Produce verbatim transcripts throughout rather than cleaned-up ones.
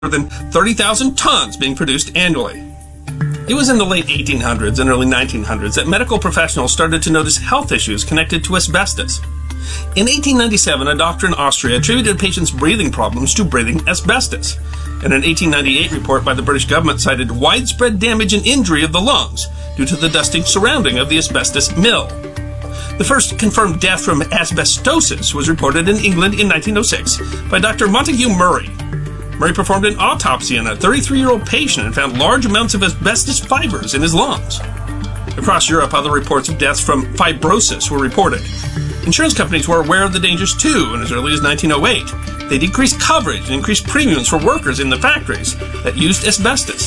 than thirty thousand tons being produced annually. It was in the late eighteen hundreds and early nineteen hundreds that medical professionals started to notice health issues connected to asbestos. In eighteen ninety-seven, a doctor in Austria attributed a patient's breathing problems to breathing asbestos. And an eighteen ninety-eight report by the British government cited widespread damage and injury of the lungs due to the dusty surrounding of the asbestos mill. The first confirmed death from asbestosis was reported in England in nineteen oh six by Doctor Montague Murray. Murray performed an autopsy on a thirty-three-year-old patient and found large amounts of asbestos fibers in his lungs. Across Europe, other reports of deaths from fibrosis were reported. Insurance companies were aware of the dangers too, and as early as nineteen oh eight, they decreased coverage and increased premiums for workers in the factories that used asbestos.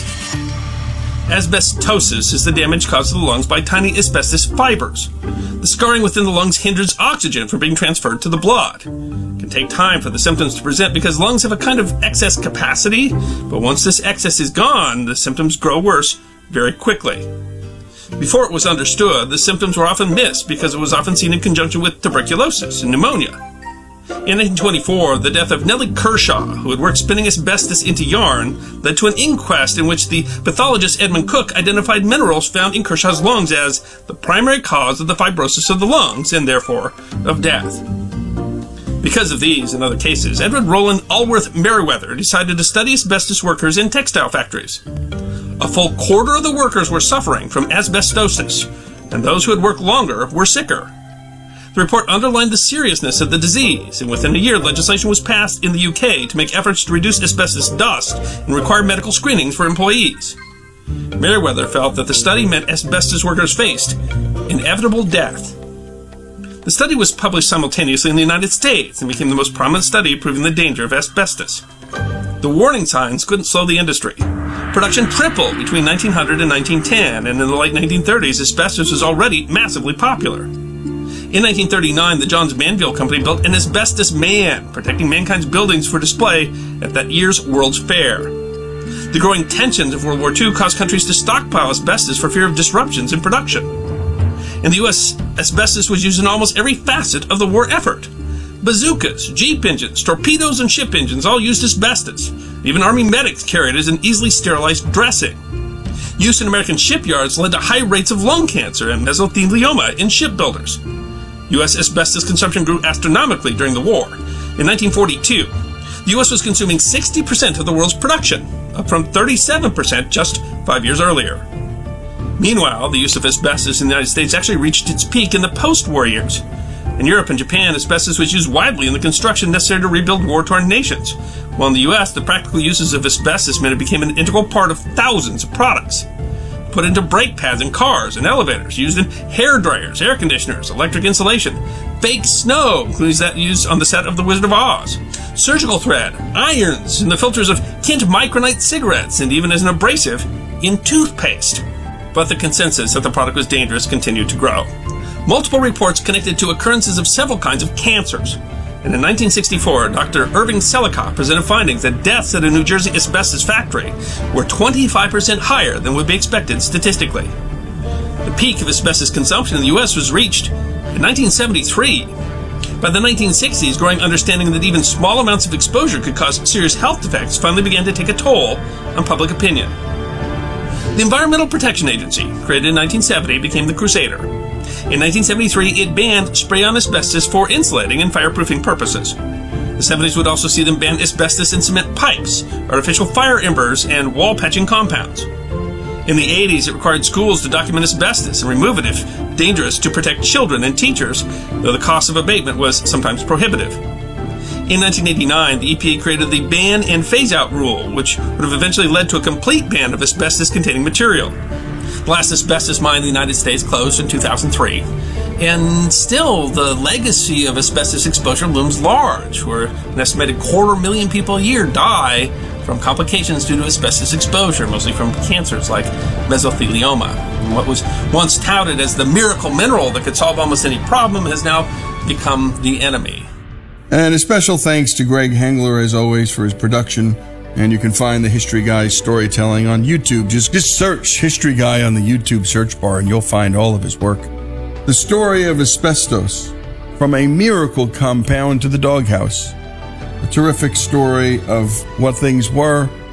Asbestosis is the damage caused to the lungs by tiny asbestos fibers. The scarring within the lungs hinders oxygen from being transferred to the blood. It can take time for the symptoms to present because lungs have a kind of excess capacity, but once this excess is gone, the symptoms grow worse very quickly. Before it was understood, the symptoms were often missed because it was often seen in conjunction with tuberculosis and pneumonia. In nineteen twenty-four, the death of Nellie Kershaw, who had worked spinning asbestos into yarn, led to an inquest in which the pathologist Edmund Cook identified minerals found in Kershaw's lungs as the primary cause of the fibrosis of the lungs and therefore of death. Because of these and other cases, Edward Rowland Allworth Merriweather decided to study asbestos workers in textile factories. A full quarter of the workers were suffering from asbestosis, and those who had worked longer were sicker. The report underlined the seriousness of the disease, and within a year, legislation was passed in the U K to make efforts to reduce asbestos dust and require medical screenings for employees. Merriweather felt that the study meant asbestos workers faced inevitable death. The study was published simultaneously in the United States and became the most prominent study proving the danger of asbestos. The warning signs couldn't slow the industry. Production tripled between nineteen hundred and nineteen ten, and in the late nineteen thirties, asbestos was already massively popular. In nineteen thirty-nine, the Johns Manville Company built an asbestos man, protecting mankind's buildings for display at that year's World's Fair. The growing tensions of World War Two caused countries to stockpile asbestos for fear of disruptions in production. In the U S, asbestos was used in almost every facet of the war effort. Bazookas, jeep engines, torpedoes, and ship engines all used asbestos. Even Army medics carried it as an easily sterilized dressing. Use in American shipyards led to high rates of lung cancer and mesothelioma in shipbuilders. U S asbestos consumption grew astronomically during the war. In nineteen forty-two, the U S was consuming sixty percent of the world's production, up from thirty-seven percent just five years earlier. Meanwhile, the use of asbestos in the United States actually reached its peak in the post-war years. In Europe and Japan, asbestos was used widely in the construction necessary to rebuild war-torn nations, while in the U S, the practical uses of asbestos meant it became an integral part of thousands of products. Put into brake pads in cars and elevators, used in hair dryers, air conditioners, electric insulation, fake snow, including that used on the set of The Wizard of Oz, surgical thread, irons, in the filters of Kent Micronite cigarettes, and even as an abrasive in toothpaste. But the consensus that the product was dangerous continued to grow. Multiple reports connected to occurrences of several kinds of cancers. And in nineteen sixty-four, Doctor Irving Selikoff presented findings that deaths at a New Jersey asbestos factory were twenty-five percent higher than would be expected statistically. The peak of asbestos consumption in the U S was reached in nineteen seventy-three. By the nineteen sixties, growing understanding that even small amounts of exposure could cause serious health defects finally began to take a toll on public opinion. The Environmental Protection Agency, created in nineteen seventy, became the Crusader. In nineteen seventy-three, it banned spray-on asbestos for insulating and fireproofing purposes. The seventies would also see them ban asbestos in cement pipes, artificial fire embers, and wall-patching compounds. In the eighties, it required schools to document asbestos and remove it if dangerous to protect children and teachers, though the cost of abatement was sometimes prohibitive. In nineteen eighty-nine, the E P A created the Ban and Phase-Out Rule, which would have eventually led to a complete ban of asbestos-containing material. The last asbestos mine in the United States closed in two thousand three. And still, the legacy of asbestos exposure looms large, where an estimated quarter million people a year die from complications due to asbestos exposure, mostly from cancers like mesothelioma. And what was once touted as the miracle mineral that could solve almost any problem has now become the enemy. And a special thanks to Greg Hengler, as always, for his production. And you can find the History Guy's storytelling on YouTube. Just, just search History Guy on the YouTube search bar and you'll find all of his work. The story of asbestos, from a miracle compound to the doghouse. a terrific story of what things were